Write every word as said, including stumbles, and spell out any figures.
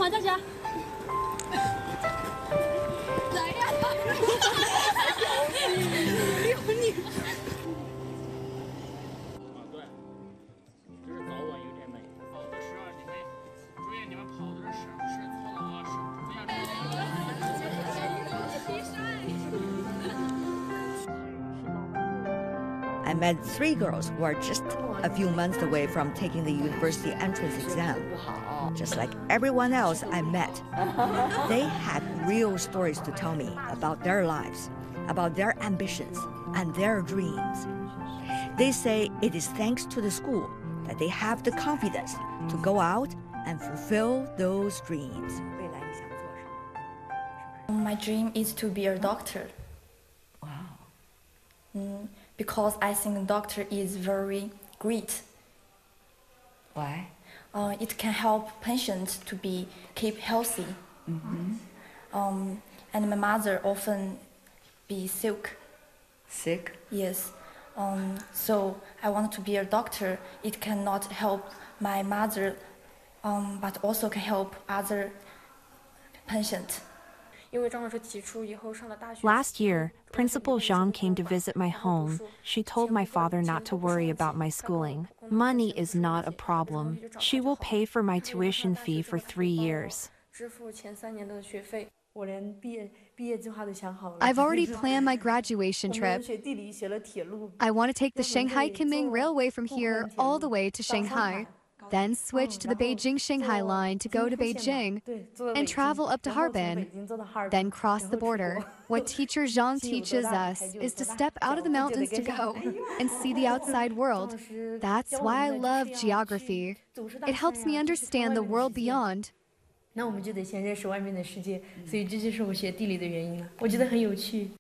大家。来呀！有你。 啊，对，就是早晚有点美。跑的时候你们注意，你们跑的是是错了啊，是不要这样。 I met three girls who are just a few months away from taking the university entrance exam. Just like everyone else I met, they had real stories to tell me about their lives, about their ambitions and their dreams. They say it is thanks to the school that they have the confidence to go out and fulfill those dreams. My dream is to be a doctor. Wow. Mm, because I think a doctor is very great. Why? Uh, it can help patients to be keep healthy. Mm-hmm. Um, and my mother often be sick. Sick? Yes. Um, so I want to be a doctor. It cannot help my mother, um, but also can help other patients. Last year, Principal Zhang came to visit my home. She told my father not to worry about my schooling. Money is not a problem. She will pay for my tuition fee for three years. I've already planned my graduation trip. I want to take the Shanghai Kunming Railway from here all the way to Shanghai, then switch to the Beijing-Shanghai line to go to Beijing, and travel up to Harbin, then cross the border. What teacher Zhang teaches us is to step out of the mountains to go and see the outside world. That's why I love geography. It helps me understand the world beyond. 那我们就得先认识外面的世界，所以这就是我学地理的原因了。我觉得很有趣。